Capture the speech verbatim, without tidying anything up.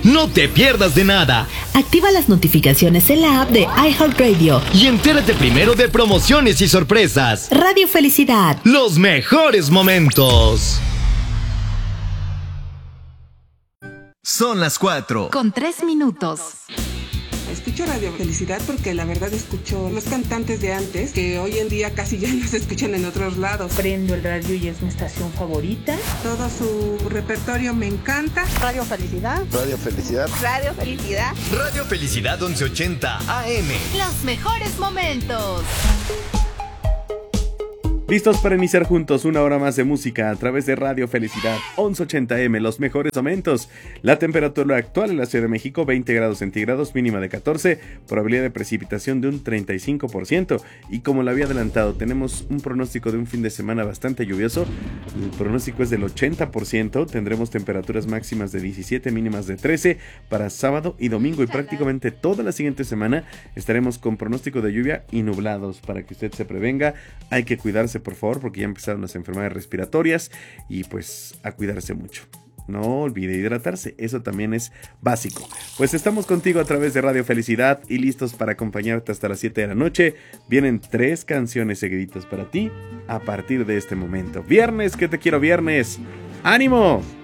No te pierdas de nada. Activa las notificaciones en la app de iHeartRadio y entérate primero de promociones y sorpresas. Radio Felicidad. Los mejores momentos. Son las cuatro. Con tres minutos. Escucho Radio Felicidad porque la verdad escucho los cantantes de antes que hoy en día casi ya no se escuchan en otros lados. Prendo el radio y es mi estación favorita. Todo su repertorio me encanta. Radio Felicidad. Radio Felicidad. Radio Felicidad. Radio Felicidad once ochenta A M. Los mejores momentos. Listos para iniciar juntos una hora más de música a través de Radio Felicidad once ochenta A M, los mejores momentos. La temperatura actual en la Ciudad de México, veinte grados centígrados, mínima de catorce, probabilidad de precipitación de un treinta y cinco por ciento. Y como lo había adelantado, tenemos un pronóstico de un fin de semana bastante lluvioso. El pronóstico es del ochenta por ciento, tendremos temperaturas máximas de diecisiete, mínimas de trece para sábado y domingo. Y prácticamente toda la siguiente semana estaremos con pronóstico de lluvia y nublados para que usted se prevenga. Hay que cuidarse, por favor, porque ya empezaron las enfermedades respiratorias y pues a cuidarse mucho. No olvide hidratarse, eso también es básico. Pues estamos contigo a través de Radio Felicidad y listos para acompañarte hasta las siete de la noche. Vienen tres canciones seguiditas para ti a partir de este momento. Viernes, que te quiero viernes. ¡Ánimo!